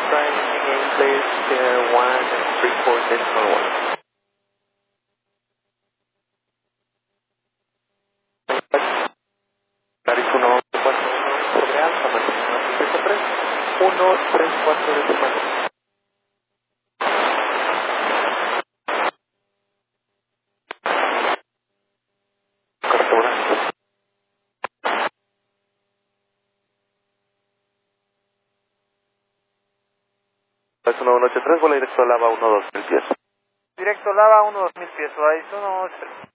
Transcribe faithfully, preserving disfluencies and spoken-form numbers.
driving in place, uh, one three four decimal one. París uno cuatro uno sobre alfa, mantenemos uno tres uno tres cuatro decimal. Es uno uno ocho tres, vuela directo a Lava uno dos mil pies. Directo Lava uno dos mil pies, Horizon uno ocho tres.